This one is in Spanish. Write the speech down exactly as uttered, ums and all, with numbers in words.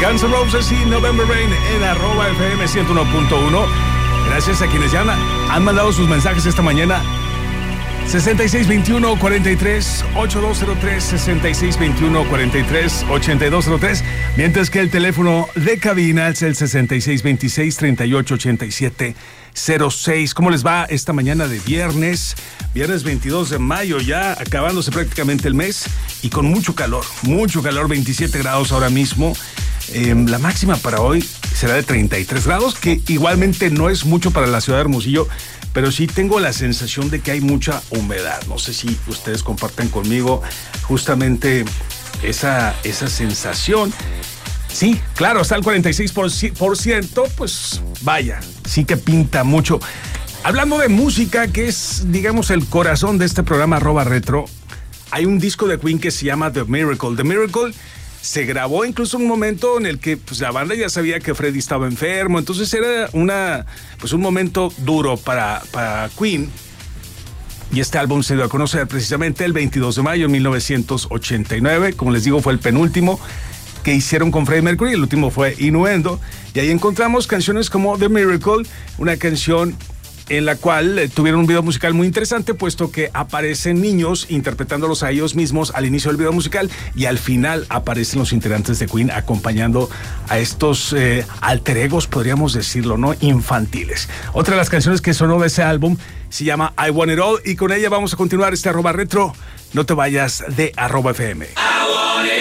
Guns N' Roses y November Rain en arroba F M ciento uno punto uno. Gracias a quienes ya han mandado sus mensajes esta mañana. sesenta y seis veintiuno cuarenta y tres ochenta y dos cero tres, sesenta y seis veintiuno cuarenta y tres ochenta y dos cero tres, mientras que el teléfono de cabina es el sesenta y seis veintiséis treinta y ocho ochenta y siete cero seis. ¿Cómo les va esta mañana de viernes? Viernes veintidós de mayo, ya acabándose prácticamente el mes y con mucho calor, mucho calor, veintisiete grados ahora mismo. Eh, la máxima para hoy será de treinta y tres grados, que igualmente no es mucho para la ciudad de Hermosillo, pero sí tengo la sensación de que hay mucha humedad. No sé si ustedes comparten conmigo justamente esa, esa sensación. Sí, claro, está el cuarenta y seis por ciento, pues vaya, sí que pinta mucho. Hablando de música, que es, digamos, el corazón de este programa arroba retro, hay un disco de Queen que se llama The Miracle. The Miracle se grabó incluso en un momento en el que pues, la banda ya sabía que Freddie estaba enfermo, entonces era una, pues, un momento duro para, para Queen. Y este álbum se dio a conocer precisamente el veintidós de mayo de mil novecientos ochenta y nueve. Como les digo, fue el penúltimo que hicieron con Freddie Mercury. El último fue Innuendo. Y ahí encontramos canciones como The Miracle, una canción en la cual eh, tuvieron un video musical muy interesante, puesto que aparecen niños interpretándolos a ellos mismos al inicio del video musical y al final aparecen los integrantes de Queen acompañando a estos eh, alter egos, podríamos decirlo, ¿no? Infantiles. Otra de las canciones que sonó de ese álbum se llama I Want It All y con ella vamos a continuar este arroba retro. No te vayas de arroba F M.